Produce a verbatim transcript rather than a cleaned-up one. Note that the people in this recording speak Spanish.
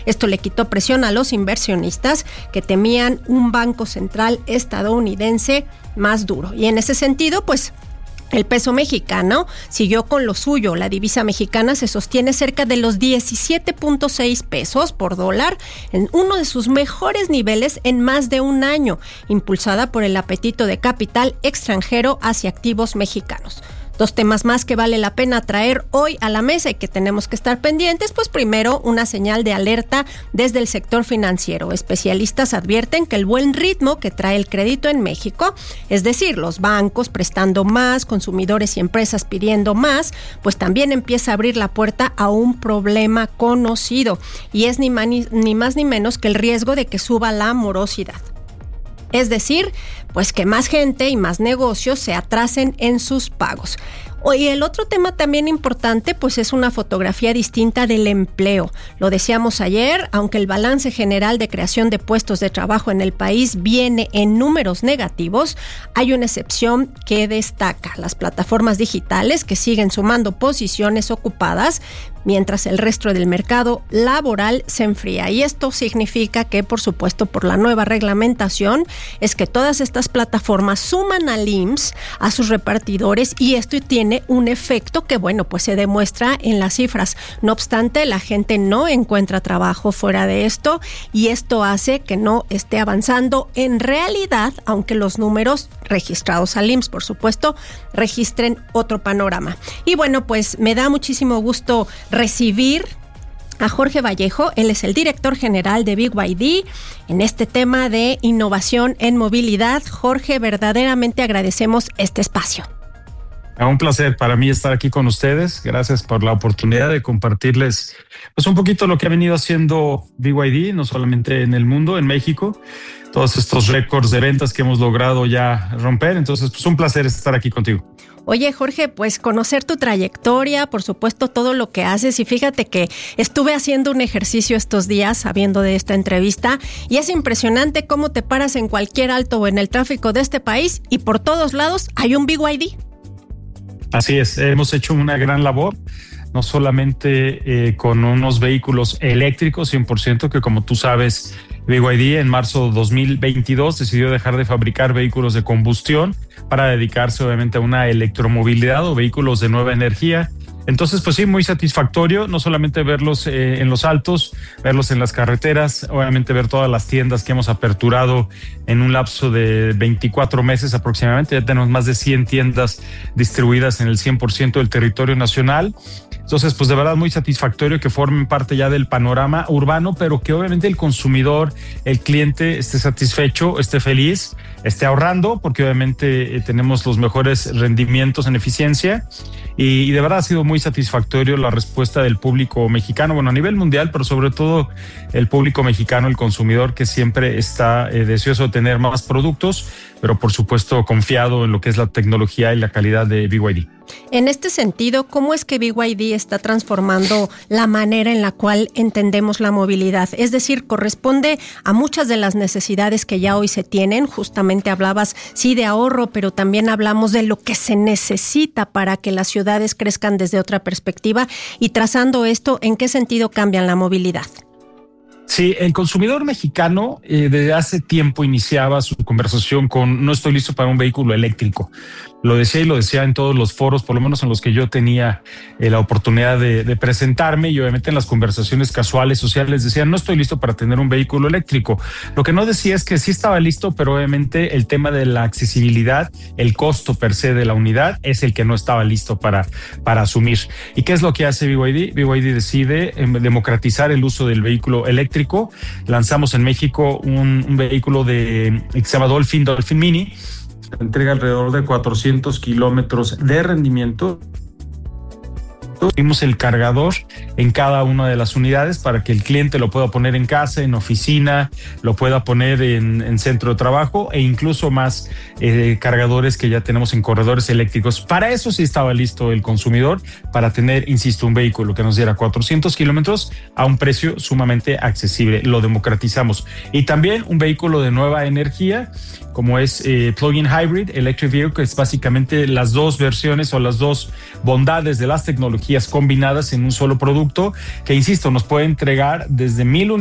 Esto le quitó presión a los inversionistas que temían un banco central estadounidense más duro. Y en ese sentido, pues, el peso mexicano siguió con lo suyo. La divisa mexicana se sostiene cerca de los diecisiete punto seis pesos por dólar, en uno de sus mejores niveles en más de un año, impulsada por el apetito de capital extranjero hacia activos mexicanos. Dos temas más que vale la pena traer hoy a la mesa y que tenemos que estar pendientes, pues primero una señal de alerta desde el sector financiero. Especialistas advierten que el buen ritmo que trae el crédito en México, es decir, los bancos prestando más, consumidores y empresas pidiendo más, pues también empieza a abrir la puerta a un problema conocido, y es ni más ni, ni más ni menos que el riesgo de que suba la morosidad. Es decir, pues que más gente y más negocios se atrasen en sus pagos. Y el otro tema también importante, pues es una fotografía distinta del empleo. Lo decíamos ayer, aunque el balance general de creación de puestos de trabajo en el país viene en números negativos, hay una excepción que destaca: las plataformas digitales, que siguen sumando posiciones ocupadas, mientras el resto del mercado laboral se enfría. Y esto significa que, por supuesto, por la nueva reglamentación, es que todas estas plataformas suman al I M S S, a sus repartidores, y esto tiene un efecto que, bueno, pues se demuestra en las cifras. No obstante, la gente no encuentra trabajo fuera de esto, y esto hace que no esté avanzando en realidad, aunque los números registrados al I M S S, por supuesto, registren otro panorama. Y bueno, pues me da muchísimo gusto recibir a Jorge Vallejo. Él es el director general de B Y D en este tema de innovación en movilidad. Jorge, verdaderamente agradecemos este espacio. Un placer para mí estar aquí con ustedes. Gracias por la oportunidad de compartirles pues un poquito lo que ha venido haciendo B Y D, no solamente en el mundo, en México, todos estos récords de ventas que hemos logrado ya romper. Entonces, pues un placer estar aquí contigo. Oye, Jorge, pues conocer tu trayectoria, por supuesto, todo lo que haces. Y fíjate que estuve haciendo un ejercicio estos días sabiendo de esta entrevista, y es impresionante cómo te paras en cualquier alto o en el tráfico de este país y por todos lados hay un B Y D. Así es, hemos hecho una gran labor, no solamente eh, con unos vehículos eléctricos cien por ciento, que como tú sabes, B Y D en marzo de dos mil veintidós decidió dejar de fabricar vehículos de combustión para dedicarse obviamente a una electromovilidad o vehículos de nueva energía. Entonces, pues sí, muy satisfactorio, no solamente verlos eh, en los altos, verlos en las carreteras, obviamente ver todas las tiendas que hemos aperturado en un lapso de veinticuatro meses aproximadamente. Ya tenemos más de cien tiendas distribuidas en el cien por ciento del territorio nacional. Entonces, pues de verdad muy satisfactorio que formen parte ya del panorama urbano, pero que obviamente el consumidor, el cliente esté satisfecho, esté feliz, esté ahorrando, porque obviamente eh, tenemos los mejores rendimientos en eficiencia. Y, y de verdad ha sido muy satisfactorio la respuesta del público mexicano, bueno, a nivel mundial, pero sobre todo el público mexicano, el consumidor, que siempre está eh, deseoso de tener más productos, pero por supuesto confiado en lo que es la tecnología y la calidad de B Y D. En este sentido, ¿cómo es que B Y D está transformando la manera en la cual entendemos la movilidad? Es decir, corresponde a muchas de las necesidades que ya hoy se tienen. Justamente hablabas, sí, de ahorro, pero también hablamos de lo que se necesita para que las ciudades crezcan desde otra perspectiva. Y trazando esto, ¿en qué sentido cambian la movilidad? Sí, el consumidor mexicano eh, desde hace tiempo iniciaba su conversación con no estoy listo para un vehículo eléctrico. Lo decía y lo decía en todos los foros, por lo menos en los que yo tenía eh, la oportunidad de, de presentarme, y obviamente en las conversaciones casuales, sociales, decían no estoy listo para tener un vehículo eléctrico. Lo que no decía es que sí estaba listo, pero obviamente el tema de la accesibilidad, el costo per se de la unidad es el que no estaba listo para, para asumir. ¿Y qué es lo que hace B Y D? B Y D decide eh, democratizar el uso del vehículo eléctrico. Lanzamos en México un, un vehículo de, que se llama Dolphin, Dolphin Mini. Entrega alrededor de cuatrocientos kilómetros de rendimiento. Tuvimos el cargador en cada una de las unidades para que el cliente lo pueda poner en casa, en oficina, lo pueda poner en, en centro de trabajo, e incluso más eh, cargadores que ya tenemos en corredores eléctricos. Para eso sí estaba listo el consumidor, para tener, insisto, un vehículo que nos diera cuatrocientos kilómetros a un precio sumamente accesible. Lo democratizamos. Y también un vehículo de nueva energía como es eh, Plug-in Hybrid Electric Vehicle, que es básicamente las dos versiones o las dos bondades de las tecnologías combinadas en un solo producto, que insisto, nos puede entregar desde mil